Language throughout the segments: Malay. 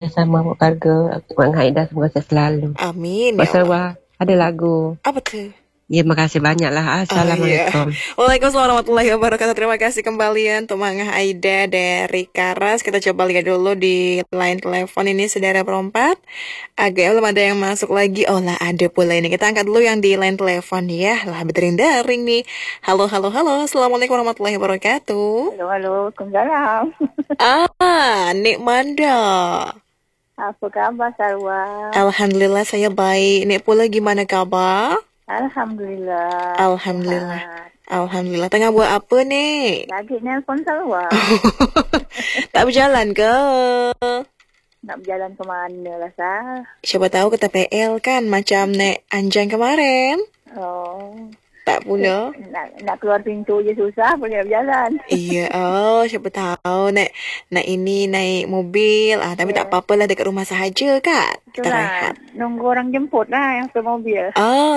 bersama keluarga Mak Haida, semoga sehat selalu. Amin Mak ya Allah. Sarwah, ada lagu. Apa tuh? Ya, makasih banyak lah. Assalamualaikum. Waalaikumsalam warahmatullahi wabarakatuh. Terima kasih kembali untuk Mak Aida dari Karas. Kita coba lihat dulu di line telepon ini, saudara perempat. Agak belum ada yang masuk lagi. Oh lah, ada pula ini. Kita angkat dulu yang di line telepon ya. Lah, berdering-dering nih. Halo. Assalamualaikum warahmatullahi wabarakatuh. Halo, Waalaikumsalam. Nek Manda. Apa kabar, Sarwa? Alhamdulillah saya baik. Nek pula gimana kabar? Alhamdulillah. Alhamdulillah. Tengah buat apa nek? Lagi nelpon Sarwa. Tak berjalan ke? Nak berjalan ke mana lah, Sar? Siapa tahu kita PL kan, macam nek Anjang kemarin. Oh. Tak pula. Nak keluar pintu je susah, boleh berjalan. Iya, siapa tahu nek ini naik mobil. Tapi tak apa-apalah, dekat rumah sahaja kan. Kita rehat. Nunggu orang jemput lah yang ke mobil.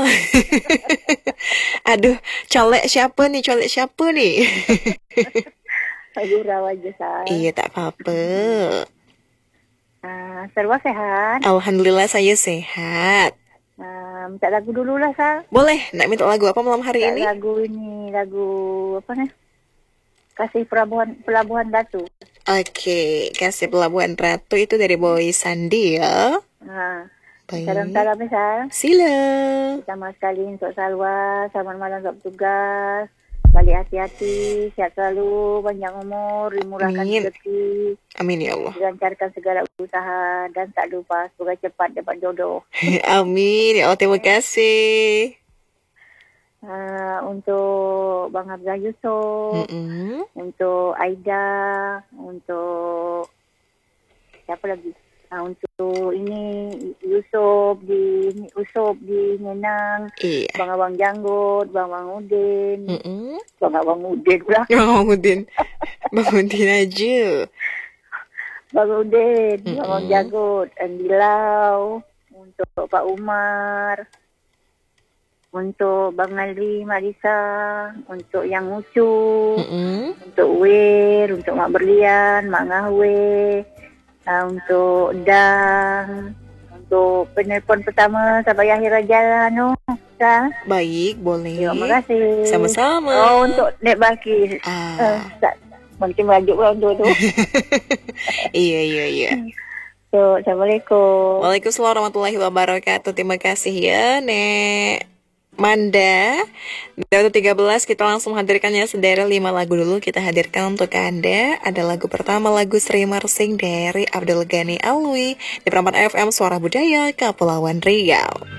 Aduh, colek siapa ni? Gurau aja, Sar. Iya, tak apa-apa. Sarwa sehat? Alhamdulillah saya sehat. Minta lagu dulu lah, Sar. Boleh, nak minta lagu apa malam hari ini? Lagu apa nih? Kasih Pelabuhan Ratu. Oke, Kasih Pelabuhan Ratu itu dari Boy Sandi ya. Baik. Salam-salam, Sar. Sila. Pertama sekali untuk Salwa, selamat malam untuk tugas. Balik hati-hati, sehat selalu, panjang umur, dimurahkan rezeki. Amin ya Allah. Dilancarkan segala usaha dan tak lupa semoga cepat dapat jodoh. Amin ya Allah, terima kasih. Untuk Bang Hamzah Yusof, untuk Aida, untuk siapa lagi? Untuk ini Yusof di Nyenang, Bang Abang Janggut, Bang Udin, Bang Abang Udin pula. Bang Udin aja. Bang Udin, Bang Abang Janggut, Andilau, untuk Pak Umar, untuk Bang Ali, Marisa, untuk Yang Ucu, untuk Wir, untuk Mak Berlian, Mak Ngahwe, untuk Dan, untuk penelpon pertama sampai akhir jalan Baik, boleh. Terima kasih. Sama-sama. Untuk Nek Baki. Mungkin merajuk pula untuk tu. Iya. So, Assalamualaikum. Waalaikumsalam warahmatullahi wabarakatuh. Terima kasih ya, Nek Manda. Dari 13 kita langsung hadirkannya sederet 5 lagu dulu kita hadirkan untuk Anda. Ada lagu pertama, lagu Sri Marsing dari Abdul Ghani Alwi di Perempat FM Suara Budaya Kepulauan Riau.